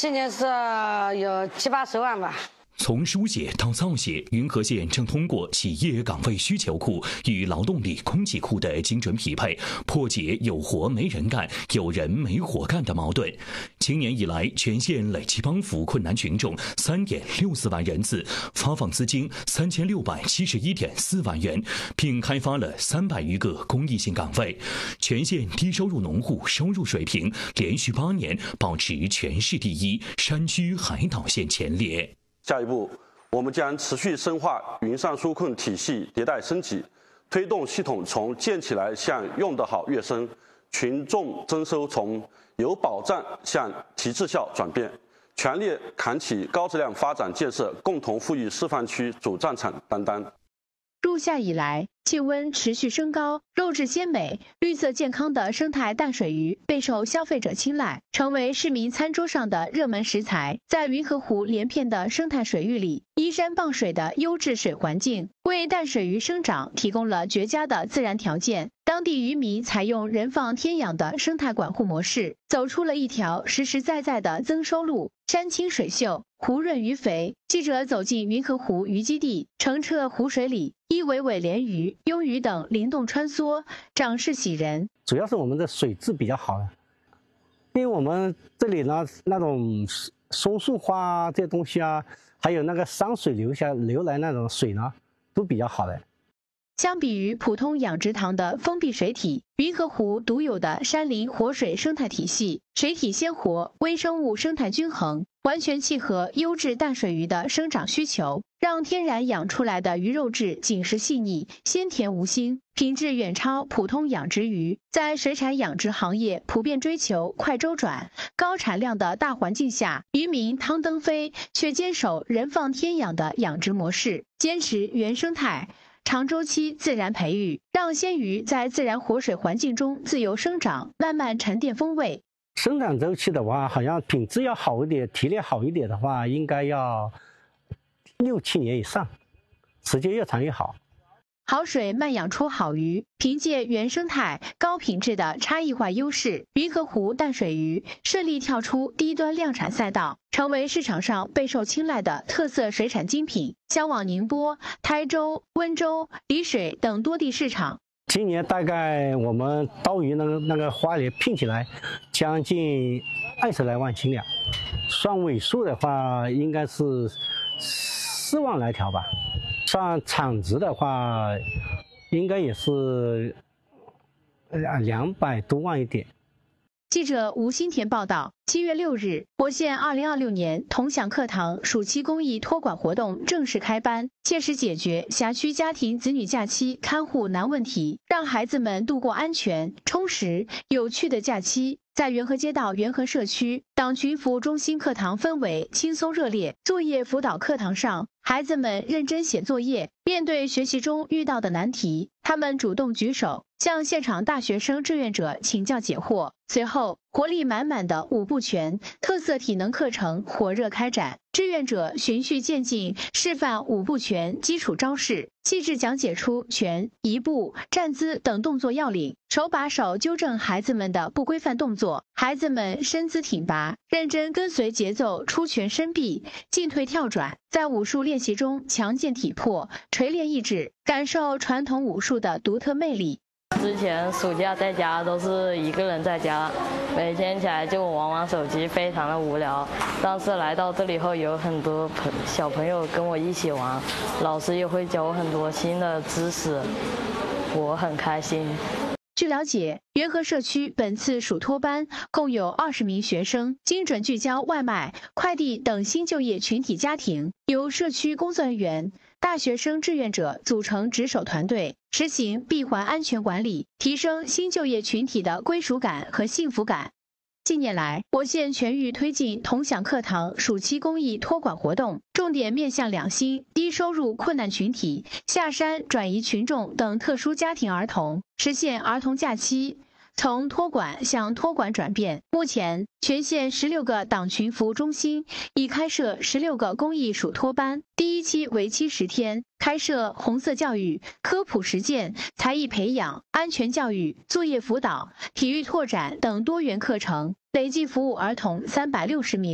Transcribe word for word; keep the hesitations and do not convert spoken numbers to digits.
去年是有七八十万吧。 从书写到造写，云和县正通过企业岗位需求库与劳动力供给库的精准匹配，破解有活没人干、有人没活干的矛盾。今年以来，全县累计帮扶困难群众三点六四万人次，发放资金三千六百七十一点四万元，并开发了三百余个公益性岗位。全县低收入农户收入水平连续八年保持全市第一，山区海岛县前列。 下一步，我们将持续深化云上纾困体系迭代升级，推动系统从建起来向用得好跃升，群众征收从有保障向提质效转变，全力扛起高质量发展建设，共同赋予示范区主战场担当。 入夏以来，气温持续升高，肉质鲜美、绿色健康的生态淡水鱼备受消费者青睐，成为市民餐桌上的热门食材。在云和湖连片的生态水域里，依山傍水的优质水环境为淡水鱼生长提供了绝佳的自然条件。当地渔民采用人放天养的生态管护模式，走出了一条实实在在的增收路。山清水秀，湖润鱼肥。记者走进云和湖鱼基地，澄澈湖水里，一尾尾鲢鱼、鳙鱼等灵动穿梭，长势喜人。 主要是我们的水质比较好，因为我们这里呢，那种松树花这些东西啊，还有那个山水流下流来那种水呢，都比较好的。 相比于普通养殖塘的封闭水体，云和湖独有的山林活水生态体系，水体鲜活，微生物生态均衡，完全契合优质淡水鱼的生长需求，让天然养出来的鱼肉质紧实细腻、鲜甜无腥，品质远超普通养殖鱼。在水产养殖行业普遍追求快周转、高产量的大环境下，渔民汤登飞却坚守人放天养的养殖模式，坚持原生态、长周期自然培育，让鲜鱼在自然活水环境中自由生长，慢慢沉淀风味。 生长周期的话，好像品质要好一点，体力好一点的话，应该要六七年以上，时间越长越好。 好水慢养出好鱼，凭借原生态、高品质的差异化优势，云和湖淡水鱼顺利跳出低端量产赛道，成为市场上备受青睐的特色水产精品，销往宁波、台州、温州、丽水等多地市场。 今年大概我们刀鱼那个那个花鲢拼起来将近二十来万斤两，算尾数的话应该是四万来条吧。算产值的话，应该也是呃两百多万一点。 记者吴新田报道，七月六日，博县二零二六年同享课堂暑期公益托管活动正式开班，切实解决辖区家庭子女假期看护难问题，让孩子们度过安全、充实、有趣的假期。在元和街道元和社区，党群服务中心课堂氛围轻松热烈，作业辅导课堂上，孩子们认真写作业，面对学习中遇到的难题，他们主动举手，向现场大学生志愿者请教解惑。随后，活力满满的五步拳特色体能课程火热开展，志愿者循序渐进示范五步拳基础招式，细致讲解出拳、移步、站姿等动作要领，手把手纠正孩子们的不规范动作。孩子们身姿挺拔，认真跟随节奏出拳伸臂、进退跳转，在武术练习中强健体魄、锤炼意志，感受传统武术的独特魅力。 之前暑假在家都是一个人在家，每天起来就玩玩手机，非常的无聊。但是来到这里后，有很多朋小朋友跟我一起玩，老师也会教我很多新的知识，我很开心。 据了解，元和社区本次暑托班共有二十名学生，精准聚焦外卖、快递等新就业群体家庭，由社区工作人员、大学生志愿者组成值守团队，实行闭环安全管理，提升新就业群体的归属感和幸福感。近年来，博县全域推进同享课堂暑期公益托管活动，重点面向两薪、低收入困难群体、下山转移群众等特殊家庭儿童，实现儿童假期从托管向托管转变。目前，全县十六个党群服务中心已开设十六个公益暑托班，第一期为期十天，开设红色教育、科普实践、才艺培养、安全教育、作业辅导、体育拓展等多元课程，累计服务儿童三百六十名。